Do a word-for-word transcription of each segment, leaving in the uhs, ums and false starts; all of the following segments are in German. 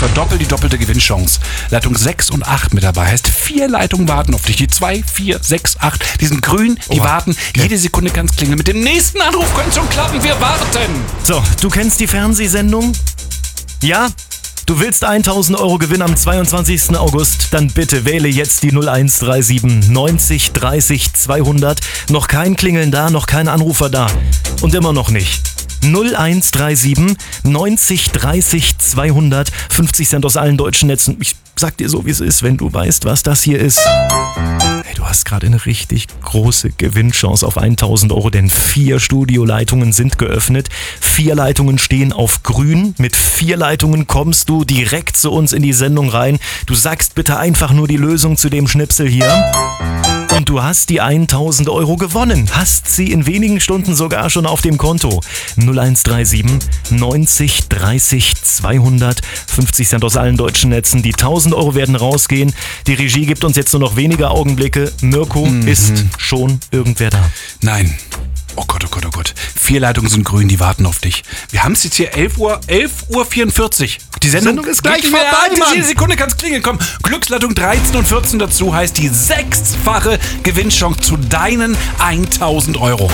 verdoppel die doppelte Gewinnchance. Leitung sechs und acht mit dabei. Heißt, vier Leitungen warten auf dich. Die zwei, vier, sechs, acht, die sind grün, die Oha. warten. Okay. Jede Sekunde kann es klingeln. Mit dem nächsten Anruf könnte es schon klappen. Wir warten. So, du kennst die Fernsehsendung? Ja? Du willst tausend Euro Gewinn am zweiundzwanzigsten August? Dann bitte wähle jetzt die null eins drei sieben neunzig dreißig zweihundert. Noch kein Klingeln da, noch kein Anrufer da. Und immer noch nicht. null eins drei sieben neunzig dreißig zweihundert. fünfzig Cent aus allen deutschen Netzen. Ich sag dir so, wie es ist, wenn du weißt, was das hier ist. Hey, du hast gerade eine richtig große Gewinnchance auf tausend Euro, denn vier Studioleitungen sind geöffnet. Vier Leitungen stehen auf grün. Mit vier Leitungen kommst du direkt zu uns in die Sendung rein. Du sagst bitte einfach nur die Lösung zu dem Schnipsel hier. Und du hast die tausend Euro gewonnen. Hast sie in wenigen Stunden sogar schon auf dem Konto. null eins drei sieben neunzig dreißig zweihundert. fünfzig Cent aus allen deutschen Netzen. Die tausend Euro werden rausgehen. Die Regie gibt uns jetzt nur noch wenige Augenblicke. Mirko, mhm. ist schon irgendwer da? Nein. Oh Gott, oh Gott, oh Gott. Vier Leitungen sind grün, die warten auf dich. Wir haben es jetzt hier elf Uhr vierundvierzig. Die Sendung, Sendung ist gleich geht vorbei, wieder, Mann. Jede Sekunde kann es klingeln. Komm, Glücksleitung dreizehn und vierzehn dazu heißt die sechsfache Gewinnchance zu deinen tausend Euro.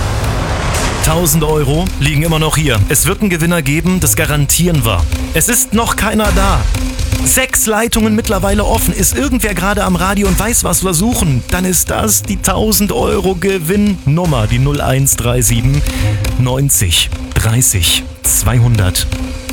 tausend Euro liegen immer noch hier. Es wird einen Gewinner geben, das garantieren wir. Es ist noch keiner da. Sechs Leitungen mittlerweile offen. Ist irgendwer gerade am Radio und weiß, was wir suchen? Dann ist das die tausend Euro Gewinnnummer. Die null eins drei sieben neunzig dreißig zweihundert.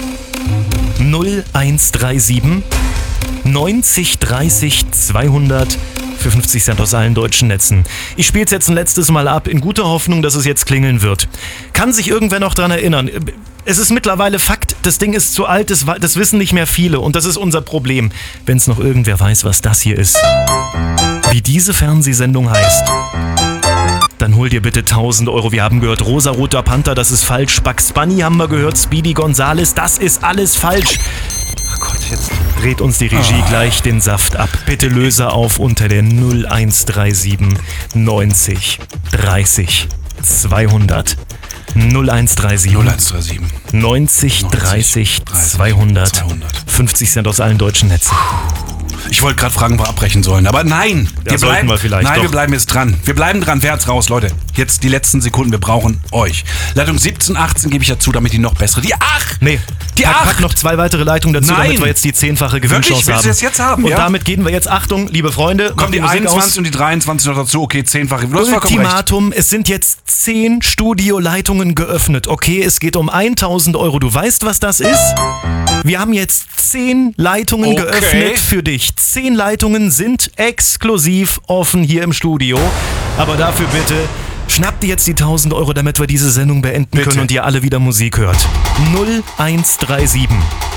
null eins drei sieben neunzig dreißig zweihundert. Für fünfzig Cent aus allen deutschen Netzen. Ich spiele es jetzt ein letztes Mal ab, in guter Hoffnung, dass es jetzt klingeln wird. Kann sich irgendwer noch dran erinnern? Es ist mittlerweile Fakt, das Ding ist zu alt, das, das wissen nicht mehr viele und das ist unser Problem. Wenn es noch irgendwer weiß, was das hier ist, wie diese Fernsehsendung heißt, dann hol dir bitte tausend Euro. Wir haben gehört, Rosa-Roter Panther, das ist falsch. Bugs Bunny haben wir gehört, Speedy Gonzales, das ist alles falsch. Ach Gott, jetzt dreht uns die Regie oh. gleich den Saft ab. Bitte löse auf unter der null eins drei sieben neunzig dreißig zweihundert. null eins drei sieben null eins drei sieben neunzig dreißig zweihundert. fünfzig Cent aus allen deutschen Netzen. Ich wollte gerade fragen, ob wir abbrechen sollen, aber nein, ja, wir bleiben, wir vielleicht nein, doch. wir bleiben jetzt dran. Wir bleiben dran, wer hat's raus, Leute. Jetzt die letzten Sekunden, wir brauchen euch. Leitung siebzehn, achtzehn gebe ich dazu, damit die noch bessere. Die acht! Nee, die pack, acht! pack noch zwei weitere Leitungen dazu, Nein. damit wir jetzt die zehnfache Gewinnchance Wirklich? Willst haben. du das jetzt haben? Und ja? damit gehen wir jetzt, Achtung, liebe Freunde, kommt die, die Musik einundzwanzig aus. und die dreiundzwanzig noch dazu. Okay, zehnfache. Du hast vollkommen recht. Ultimatum, es sind jetzt zehn Studioleitungen geöffnet. Okay, es geht um tausend Euro. Du weißt, was das ist? Wir haben jetzt zehn Leitungen Okay. geöffnet für dich. Zehn Leitungen sind exklusiv offen hier im Studio. Aber dafür bitte, schnapp dir jetzt die tausend Euro, damit wir diese Sendung beenden Bitte. können und ihr alle wieder Musik hört. null eins drei sieben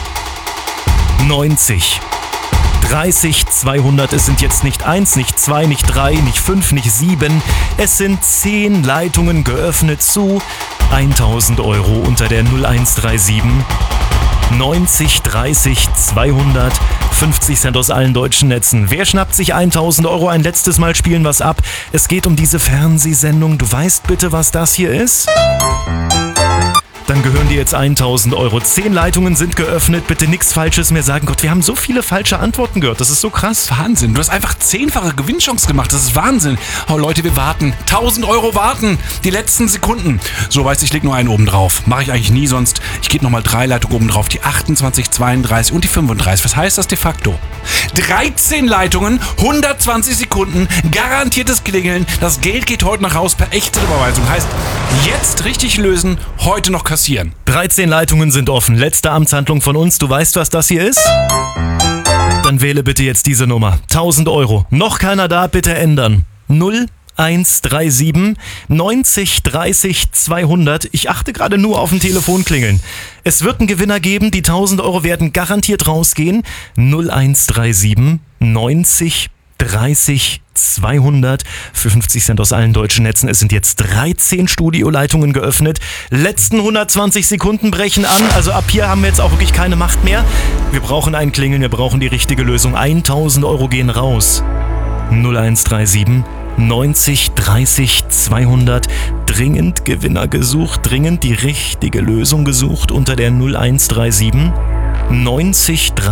neunzig dreißig zweihundert. Es sind jetzt nicht eins, nicht zwei, nicht drei, nicht fünf, nicht sieben. Es sind zehn Leitungen geöffnet zu tausend Euro unter der null eins drei sieben neunzig dreißig zweihundert. fünfzig Cent aus allen deutschen Netzen. Wer schnappt sich tausend Euro? Ein letztes Mal spielen wir's ab. Es geht um diese Fernsehsendung. Du weißt bitte, was das hier ist? Dann gehören dir jetzt tausend Euro. Zehn Leitungen sind geöffnet. Bitte nichts Falsches mehr sagen. Gott, wir haben so viele falsche Antworten gehört. Das ist so krass. Wahnsinn. Du hast einfach zehnfache Gewinnchance gemacht. Das ist Wahnsinn. Oh Leute, wir warten. tausend Euro warten. Die letzten Sekunden. So, weißt du, ich leg nur einen oben drauf. Mache ich eigentlich nie sonst. Ich gebe nochmal drei Leitungen oben drauf. Die achtundzwanzig, zweiunddreißig und die fünfunddreißig. Was heißt das de facto? dreizehn Leitungen, hundertzwanzig Sekunden, garantiertes Klingeln. Das Geld geht heute nach Haus per echte Überweisung. Heißt, jetzt richtig lösen, heute noch kassieren. dreizehn Leitungen sind offen. Letzte Amtshandlung von uns. Du weißt, was das hier ist? Dann wähle bitte jetzt diese Nummer. tausend Euro. Noch keiner da, bitte ändern. null eins drei sieben neunzig dreißig zweihundert. Ich achte gerade nur auf den Telefonklingeln. Es wird einen Gewinner geben. Die tausend Euro werden garantiert rausgehen. null eins drei sieben neunzig dreißig zweihundert für fünfzig Cent aus allen deutschen Netzen. Es sind jetzt dreizehn Studioleitungen geöffnet. Letzten hundertzwanzig Sekunden brechen an. Also ab hier haben wir jetzt auch wirklich keine Macht mehr. Wir brauchen ein Klingeln, wir brauchen die richtige Lösung. tausend Euro gehen raus. null eins drei sieben neunzig dreißig zweihundert. Dringend Gewinner gesucht, dringend die richtige Lösung gesucht unter der null eins drei sieben neunzig